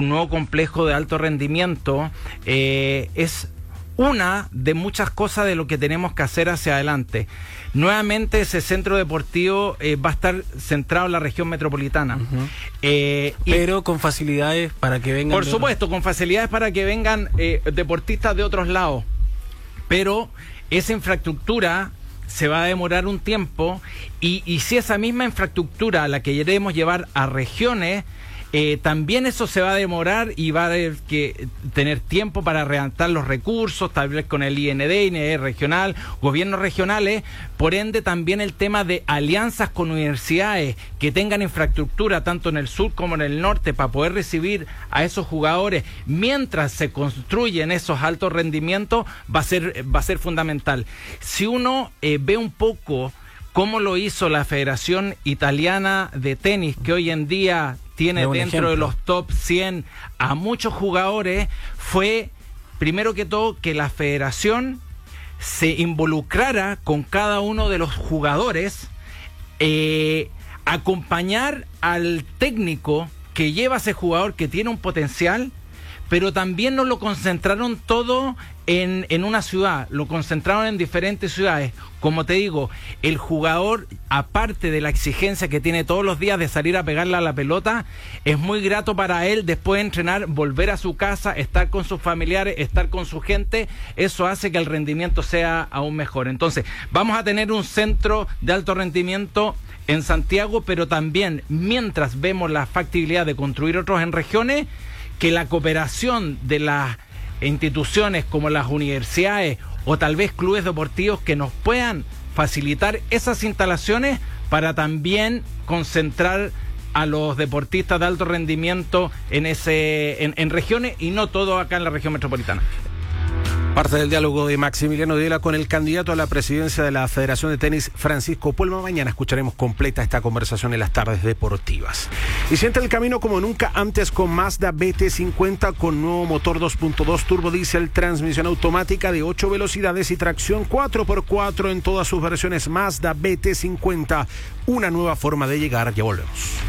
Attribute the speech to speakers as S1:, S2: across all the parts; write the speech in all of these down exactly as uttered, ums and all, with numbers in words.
S1: un nuevo complejo de alto rendimiento eh, es una de muchas cosas de lo que tenemos que hacer hacia adelante. Nuevamente ese centro deportivo eh, va a estar centrado en la región metropolitana. Uh-huh. eh,
S2: Pero con facilidades para que vengan...
S1: Por supuesto, con facilidades para que vengan eh, deportistas de otros lados. Pero esa infraestructura se va a demorar un tiempo y, y si esa misma infraestructura la que queremos llevar a regiones, Eh, también eso se va a demorar y va a haber que tener tiempo para redactar los recursos, tal vez con el I N D, I N D regional, gobiernos regionales. Por ende, también el tema de alianzas con universidades que tengan infraestructura tanto en el sur como en el norte para poder recibir a esos jugadores mientras se construyen esos altos rendimientos va a ser, va a ser fundamental. Si uno eh, ve un poco cómo lo hizo la Federación Italiana de Tenis, que hoy en día tiene dentro ejemplo. de los top cien a muchos jugadores, fue primero que todo que la federación se involucrara con cada uno de los jugadores, eh, acompañar al técnico que lleva a ese jugador que tiene un potencial, pero también no lo concentraron todo en, en una ciudad, lo concentraron en diferentes ciudades. Como te digo, el jugador, aparte de la exigencia que tiene todos los días de salir a pegarle a la pelota, es muy grato para él después de entrenar, volver a su casa, estar con sus familiares, estar con su gente. Eso hace que el rendimiento sea aún mejor. Entonces, vamos a tener un centro de alto rendimiento en Santiago, pero también, mientras vemos la factibilidad de construir otros en regiones, que la cooperación de las instituciones como las universidades o tal vez clubes deportivos que nos puedan facilitar esas instalaciones para también concentrar a los deportistas de alto rendimiento en ese en, en regiones y no todo acá en la región metropolitana.
S2: Parte del diálogo de Maximiliano Diela con el candidato a la presidencia de la Federación de Tenis, Francisco Puelma. Mañana escucharemos completa esta conversación en las tardes deportivas. Y siente el camino como nunca antes con Mazda B T cincuenta con nuevo motor dos punto dos turbo diésel, transmisión automática de ocho velocidades y tracción cuatro por cuatro en todas sus versiones. Mazda B T cincuenta, una nueva forma de llegar. Ya volvemos.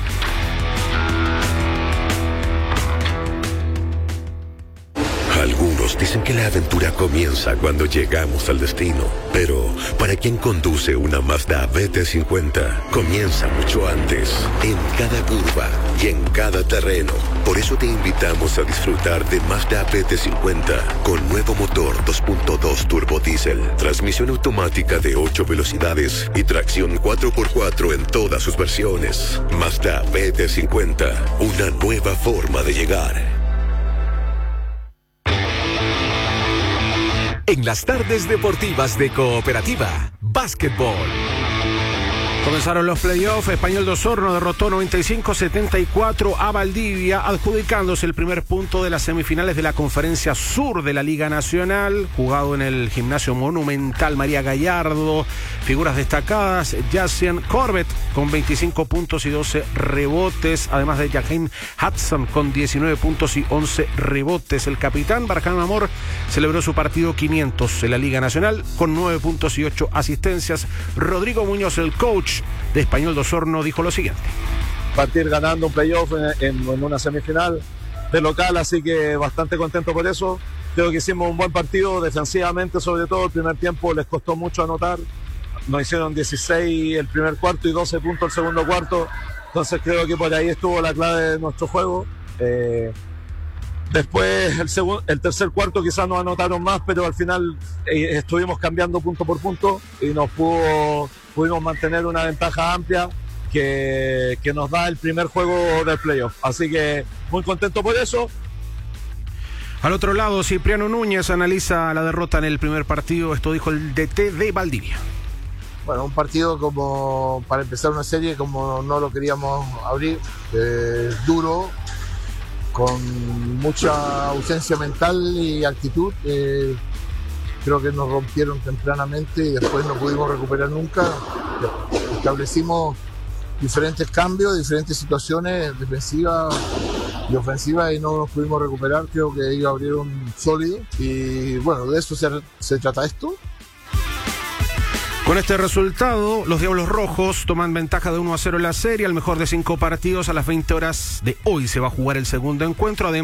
S3: Algunos dicen que la aventura comienza cuando llegamos al destino, pero para quien conduce una Mazda B T cincuenta, comienza mucho antes, en cada curva y en cada terreno. Por eso te invitamos a disfrutar de Mazda B T cincuenta con nuevo motor dos punto dos turbo diésel, transmisión automática de ocho velocidades y tracción cuatro por cuatro en todas sus versiones. Mazda B T cincuenta, una nueva forma de llegar.
S4: En las tardes deportivas de Cooperativa, básquetbol.
S2: Comenzaron los playoffs. Español de Osorno derrotó noventa y cinco a setenta y cuatro a Valdivia, adjudicándose el primer punto de las semifinales de la Conferencia Sur de la Liga Nacional, jugado en el Gimnasio Monumental María Gallardo. Figuras destacadas: Jacian Corbett con veinticinco puntos y doce rebotes, además de Jaheim Hudson con diecinueve puntos y once rebotes. El capitán Barjan Amor celebró su partido quinientos en la Liga Nacional con nueve puntos y ocho asistencias. Rodrigo Muñoz, el coach de Español de Osorno, dijo lo siguiente:
S5: partir ganando un playoff en, en, en una semifinal de local, así que bastante contento por eso. Creo que hicimos un buen partido defensivamente, sobre todo el primer tiempo les costó mucho anotar, nos hicieron dieciséis el primer cuarto y doce puntos el segundo cuarto, entonces creo que por ahí estuvo la clave de nuestro juego. eh, Después, el, segundo, el tercer cuarto quizás nos anotaron más, pero al final eh, estuvimos cambiando punto por punto y nos pudo, pudimos mantener una ventaja amplia que, que nos da el primer juego del playoff. Así que muy contento por eso.
S2: Al otro lado, Cipriano Núñez analiza la derrota en el primer partido. Esto dijo el D T de Valdivia.
S6: Bueno, un partido como para empezar una serie como no lo queríamos abrir, eh, duro, con mucha ausencia mental y actitud. Eh, creo que nos rompieron tempranamente y después no pudimos recuperar nunca. Establecimos diferentes cambios, diferentes situaciones defensivas y ofensivas y no nos pudimos recuperar. Creo que ellos abrieron sólido y bueno, de eso se, se trata esto.
S2: Con este resultado, los Diablos Rojos toman ventaja de uno a cero en la serie. Al mejor de cinco partidos, a las veinte horas de hoy se va a jugar el segundo encuentro. Además,